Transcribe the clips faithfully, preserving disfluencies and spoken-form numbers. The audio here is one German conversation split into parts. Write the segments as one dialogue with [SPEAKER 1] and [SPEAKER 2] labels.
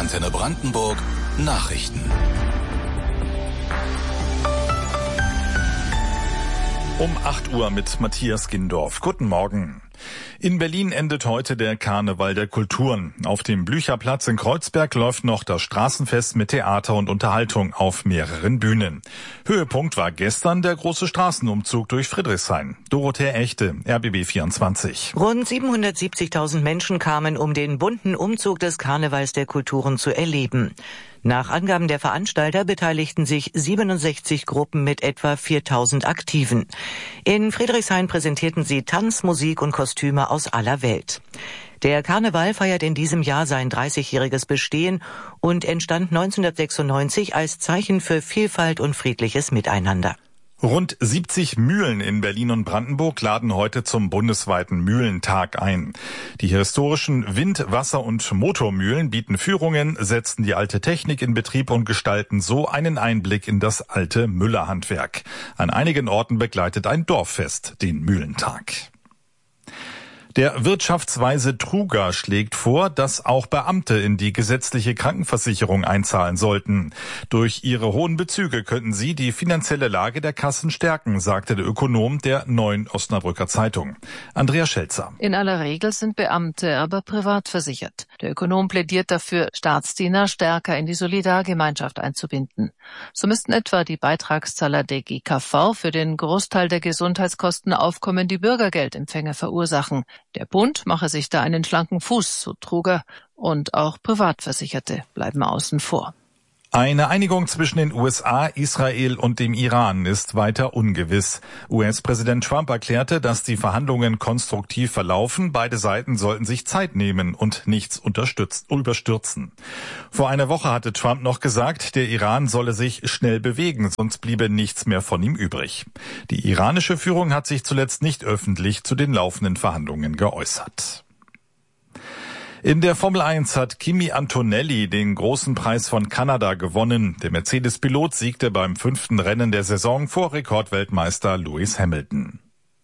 [SPEAKER 1] Antenne Brandenburg Nachrichten.
[SPEAKER 2] Um acht Uhr mit Matthias Gindorf. Guten Morgen. In Berlin endet heute der Karneval der Kulturen. Auf dem Blücherplatz in Kreuzberg läuft noch das Straßenfest mit Theater und Unterhaltung auf mehreren Bühnen. Höhepunkt war gestern der große Straßenumzug durch Friedrichshain. Dorothea Echte, R B B vierundzwanzig.
[SPEAKER 3] Rund siebenhundertsiebzigtausend Menschen kamen, um den bunten Umzug des Karnevals der Kulturen zu erleben. Nach Angaben der Veranstalter beteiligten sich siebenundsechzig Gruppen mit etwa viertausend Aktiven. In Friedrichshain präsentierten sie Tanz, Musik und Kostüme aus aller Welt. Der Karneval feiert in diesem Jahr sein dreißigjähriges Bestehen und entstand neunzehnhundertsechsundneunzig als Zeichen für Vielfalt und friedliches Miteinander.
[SPEAKER 2] Rund siebzig Mühlen in Berlin und Brandenburg laden heute zum bundesweiten Mühlentag ein. Die historischen Wind-, Wasser- und Motormühlen bieten Führungen, setzen die alte Technik in Betrieb und gestalten so einen Einblick in das alte Müllerhandwerk. An einigen Orten begleitet ein Dorffest den Mühlentag. Der Wirtschaftsweise Truger schlägt vor, dass auch Beamte in die gesetzliche Krankenversicherung einzahlen sollten. Durch ihre hohen Bezüge könnten sie die finanzielle Lage der Kassen stärken, sagte der Ökonom der Neuen Osnabrücker Zeitung. Andrea Schelzer.
[SPEAKER 4] In aller Regel sind Beamte aber privat versichert. Der Ökonom plädiert dafür, Staatsdiener stärker in die Solidargemeinschaft einzubinden. So müssten etwa die Beitragszahler der G K V für den Großteil der Gesundheitskosten aufkommende Bürgergeldempfänger verursachen. Der Bund mache sich da einen schlanken Fuß, so Truger, und auch Privatversicherte bleiben außen vor.
[SPEAKER 2] Eine Einigung zwischen den U S A, Israel und dem Iran ist weiter ungewiss. U S-Präsident Trump erklärte, dass die Verhandlungen konstruktiv verlaufen. Beide Seiten sollten sich Zeit nehmen und nichts überstürzen. Vor einer Woche hatte Trump noch gesagt, der Iran solle sich schnell bewegen, sonst bliebe nichts mehr von ihm übrig. Die iranische Führung hat sich zuletzt nicht öffentlich zu den laufenden Verhandlungen geäußert. In der Formel eins hat Kimi Antonelli den großen Preis von Kanada gewonnen. Der Mercedes-Pilot siegte beim fünften Rennen der Saison vor Rekordweltmeister Lewis Hamilton.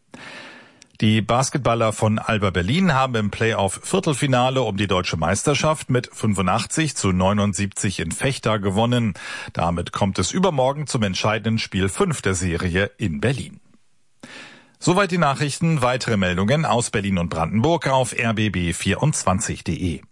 [SPEAKER 2] Die Basketballer von Alba Berlin haben im Playoff-Viertelfinale um die deutsche Meisterschaft mit fünfundachtzig zu neunundsiebzig in Vechta gewonnen. Damit kommt es übermorgen zum entscheidenden Spiel fünf der Serie in Berlin. Soweit die Nachrichten. Weitere Meldungen aus Berlin und Brandenburg auf r b b vierundzwanzig punkt de.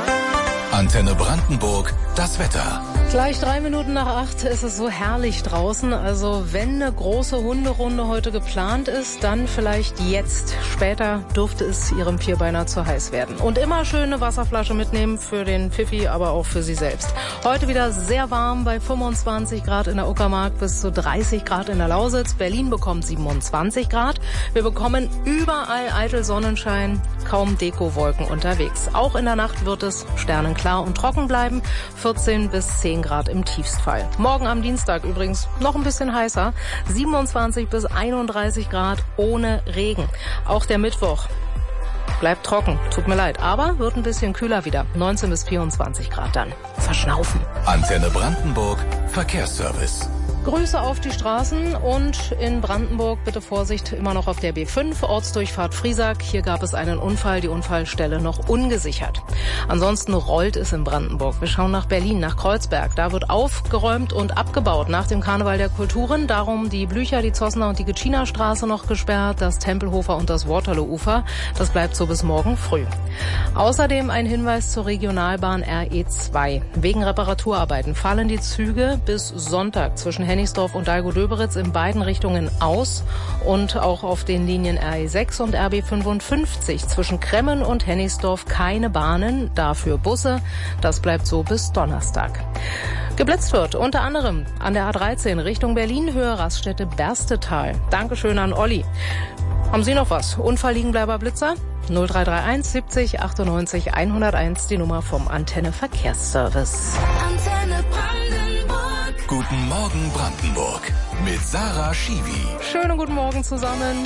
[SPEAKER 1] Antenne Brandenburg, das Wetter.
[SPEAKER 5] Gleich drei Minuten nach acht ist es so herrlich draußen. Also wenn eine große Hunderunde heute geplant ist, dann vielleicht jetzt. Später dürfte es Ihrem Vierbeiner zu heiß werden. Und immer schön eine Wasserflasche mitnehmen für den Pfiffi, aber auch für Sie selbst. Heute wieder sehr warm bei fünfundzwanzig Grad in der Uckermark bis zu dreißig Grad in der Lausitz. Berlin bekommt siebenundzwanzig Grad. Wir bekommen überall eitel Sonnenschein, kaum Dekowolken unterwegs. Auch in der Nacht wird es sternenklar und trocken bleiben. vierzehn bis zehn Grad im Tiefstfall. Morgen am Dienstag übrigens noch ein bisschen heißer. siebenundzwanzig bis einunddreißig Grad ohne Regen. Auch der Mittwoch bleibt trocken. Tut mir leid. Aber wird ein bisschen kühler wieder. neunzehn bis vierundzwanzig Grad dann. Verschnaufen.
[SPEAKER 1] Antenne Brandenburg Verkehrsservice.
[SPEAKER 5] Grüße auf die Straßen und in Brandenburg bitte Vorsicht immer noch auf der B fünf, Ortsdurchfahrt Friesack. Hier gab es einen Unfall, die Unfallstelle noch ungesichert. Ansonsten rollt es in Brandenburg. Wir schauen nach Berlin, nach Kreuzberg. Da wird aufgeräumt und abgebaut nach dem Karneval der Kulturen. Darum die Blücher, die Zossener und die Gitschiner Straße noch gesperrt, das Tempelhofer und das Waterloo-Ufer. Das bleibt so bis morgen früh. Außerdem ein Hinweis zur Regionalbahn R E zwei. Wegen Reparaturarbeiten fallen die Züge bis Sonntag zwischen Hennigsdorf und Dahlgow-Döberitz in beiden Richtungen aus und auch auf den Linien R E sechs und R B fünfundfünfzig zwischen Kremmen und Hennigsdorf keine Bahnen, dafür Busse. Das bleibt so bis Donnerstag. Geblitzt wird unter anderem an der A dreizehn Richtung Berlin, Höhe Raststätte Berstetal. Dankeschön an Olli. Haben Sie noch was? Unfallliegenbleiber Blitzer? null drei drei eins siebzig achtundneunzig hunderteins, die Nummer vom Antenne Verkehrsservice.
[SPEAKER 1] Antenne Brandenburg. Guten Morgen Brandenburg mit Sarah Schiwi.
[SPEAKER 5] Schönen guten Morgen zusammen.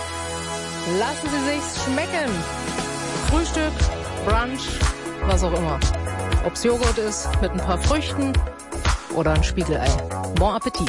[SPEAKER 5] Lassen Sie sich's schmecken. Frühstück, Brunch, was auch immer. Ob's Joghurt ist mit ein paar Früchten oder ein Spiegelei. Bon Appetit.